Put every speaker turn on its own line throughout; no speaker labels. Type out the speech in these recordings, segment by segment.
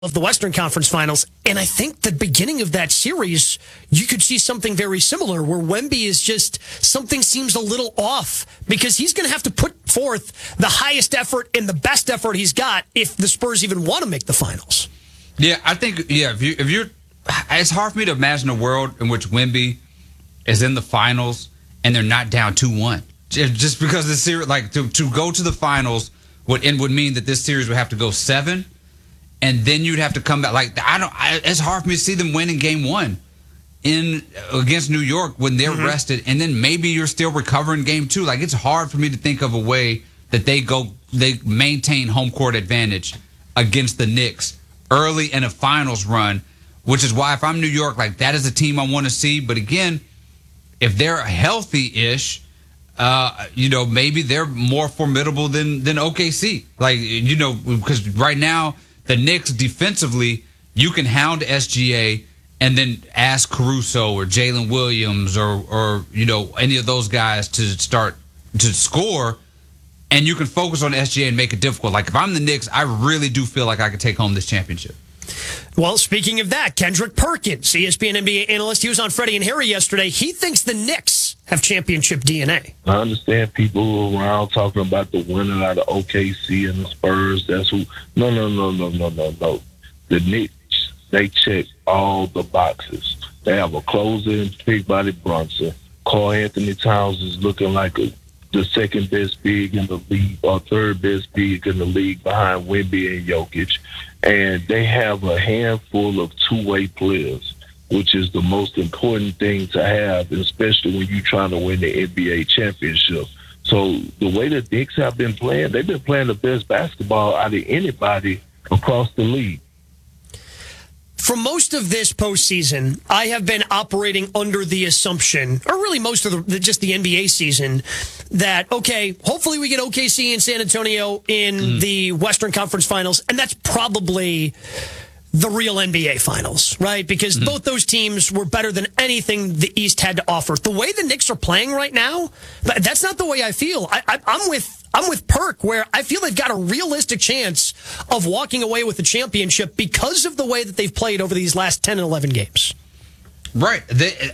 of the Western Conference Finals. And I think the beginning of that series, you could see something very similar where Wemby is just, something seems a little off because he's going to have to put forth the highest effort and the best effort he's got if the Spurs even want to make the finals.
Yeah, I think, if you're, it's hard for me to imagine a world in which Wemby is in the finals and they're not down 2-1. Just because the series, like to go to the finals would mean that this series would have to go 7. And then you'd have to come back. Like it's hard for me to see them winning game 1 against New York when they're rested, and then maybe you're still recovering game 2. Like it's hard for me to think of a way that they maintain home court advantage against the Knicks early in a finals run. Which is why if I'm New York, like that is a team I want to see. But again, if they're healthy-ish, maybe they're more formidable than OKC. Like because right now. The Knicks defensively, you can hound SGA and then ask Caruso or Jalen Williams or any of those guys to start to score, and you can focus on SGA and make it difficult. Like if I'm the Knicks, I really do feel like I could take home this championship.
Well, speaking of that, Kendrick Perkins, ESPN NBA analyst, he was on Freddie and Harry yesterday. He thinks the Knicks have championship DNA.
I understand people around talking about the winner out of OKC and the Spurs. That's who. No. The Knicks, they check all the boxes. They have a closer in Big Body Brunson. Karl Anthony Towns is looking like the second best big in the league or third best big in the league behind Wemby and Jokic. And they have a handful of two-way players, which is the most important thing to have, especially when you're trying to win the NBA championship. So the way the Knicks have been playing, they've been playing the best basketball out of anybody across the league.
For most of this postseason, I have been operating under the assumption, or really most of just the NBA season, that, okay, hopefully we get OKC and San Antonio in the Western Conference Finals, and that's probably the real NBA Finals, right? Because both those teams were better than anything the East had to offer. The way the Knicks are playing right now, that's not the way I feel. I'm with Perk, where I feel they've got a realistic chance of walking away with the championship because of the way that they've played over these last 10 and 11 games.
Right.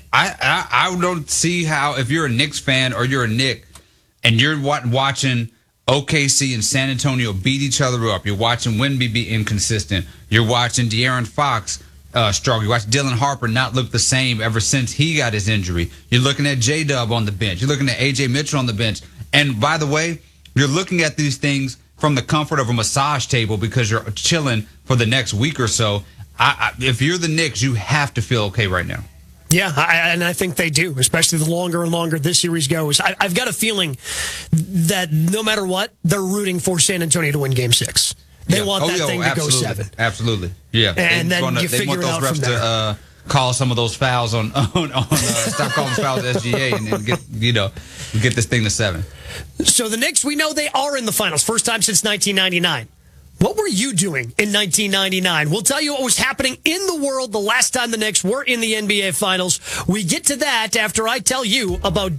I don't see how, if you're a Knicks fan or you're a Knick and you're watching OKC and San Antonio beat each other up, you're watching Wemby be inconsistent, you're watching De'Aaron Fox struggle, you watch Dylan Harper not look the same ever since he got his injury, you're looking at J-Dub on the bench, you're looking at A.J. Mitchell on the bench, and by the way, you're looking at these things from the comfort of a massage table because you're chilling for the next week or so. If you're the Knicks, you have to feel okay right now.
Yeah, and I think they do, especially the longer and longer this series goes. I've got a feeling that no matter what, they're rooting for San Antonio to win Game 6. They want that thing to go 7.
Absolutely, yeah.
And then you figure it out from there.
To call some of those fouls on stop calling fouls at SGA and then get this thing to 7.
So the Knicks, we know they are in the finals, first time since 1999. What were you doing in 1999? We'll tell you what was happening in the world the last time the Knicks were in the NBA Finals. We get to that after I tell you about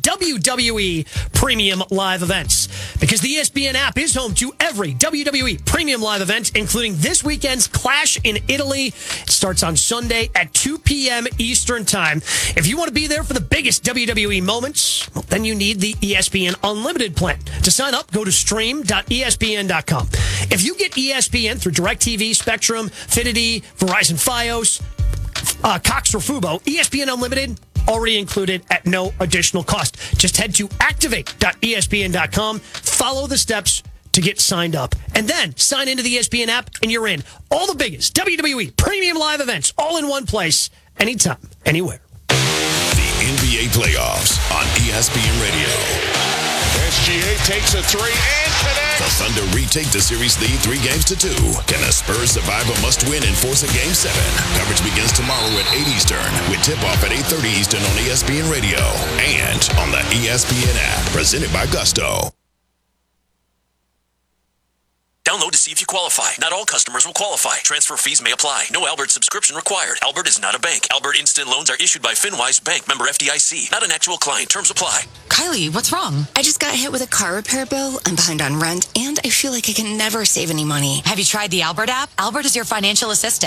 WWE Premium Live Events. Because the ESPN app is home to every WWE Premium Live event, including this weekend's Clash in Italy. It starts on Sunday at 2 p.m. Eastern Time. If you want to be there for the biggest WWE moments, well, then you need the ESPN Unlimited plan. To sign up, go to stream.espn.com. If you get ESPN through DirecTV, Spectrum, Fidelity, Verizon Fios, Cox or Fubo, ESPN Unlimited already included at no additional cost. Just head to activate.espn.com, follow the steps to get signed up, and then sign into the ESPN app and you're in. All the biggest WWE Premium Live events all in one place, anytime, anywhere.
The NBA playoffs on ESPN Radio.
SGA takes a 3 and connects.
The Thunder retake the series lead 3-2. Can the Spurs survive a must-win and force a Game 7? Coverage begins tomorrow at 8 Eastern with tip-off at 8:30 Eastern on ESPN Radio and on the ESPN app. Presented by Gusto.
Download to see if you qualify. Not all customers will qualify. Transfer fees may apply. No Albert subscription required. Albert is not a bank. Albert Instant Loans are issued by FinWise Bank, member FDIC. Not an actual client. Terms apply.
Kylie, what's wrong? I just got hit with a car repair bill. I'm behind on rent, and I feel like I can never save any money. Have you tried the Albert app? Albert is your financial assistant.